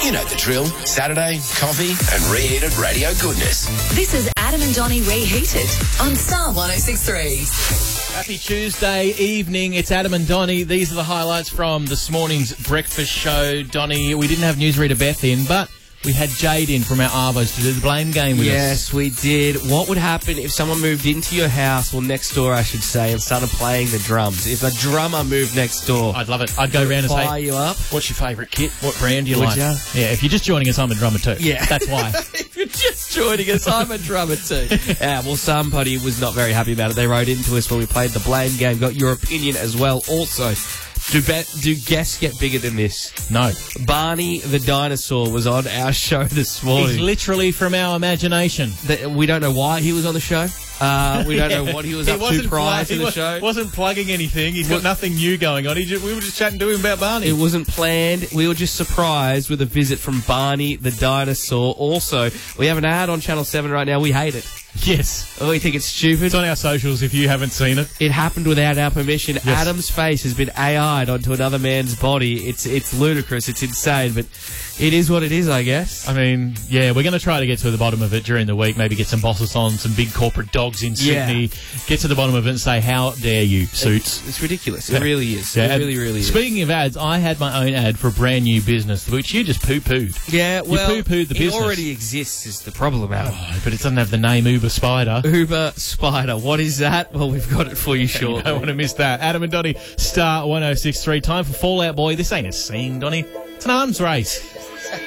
You know the drill. Saturday, coffee and reheated radio goodness. This is Adam and Donnie Reheated on Star 106.3. Happy Tuesday evening. It's Adam and Donnie. These are the highlights from this morning's breakfast show. Donnie, we didn't have newsreader Beth in, but we had Jade in from our Arvos to do the blame game with us. Yes, we did. What would happen if someone moved into your house, or next door, I should say, and started playing the drums? If a drummer moved next door, I'd love it. I'd go around and say, fire you up. What's your favourite kit? What brand do you Would like? ya? Yeah, if you're just joining us, I'm a drummer too. Yeah. That's why. If you're just joining us, I'm a drummer too. Yeah, well, somebody was not very happy about it. They wrote into us when we played the blame game, got your opinion as well. Also, do guests get bigger than this? No. Barney the dinosaur was on our show this morning. He's literally from our imagination. We don't know why he was on the show. We don't know what he was up to prior to the show. He wasn't plugging anything. He's got nothing new going on. We were just chatting to him about Barney. It wasn't planned. We were just surprised with a visit from Barney the dinosaur. Also, we have an ad on Channel 7 right now. We hate it. Yes. We think it's stupid. It's on our socials if you haven't seen it. It happened without our permission. Yes. Adam's face has been AI'd onto another man's body. It's ludicrous. It's insane, but it is what it is, I guess. I mean, yeah, we're going to try to get to the bottom of it during the week. Maybe get some bosses on, some big corporate dogs in Sydney. Get to the bottom of it and say, how dare you, Suits. It's ridiculous. It really is. Yeah, it really is. Speaking of ads, I had my own ad for a brand new business, which you just poo-pooed. Yeah, well, you poo-pooed the business. It already exists is the problem, Adam. Oh, but it doesn't have the name Uber Spider. Uber Spider. What is that? Well, we've got it for you shortly. You don't want to miss that. Adam and Donnie, Star 106.3. Time for Fallout Boy. This ain't a scene, Donnie. It's an arms race.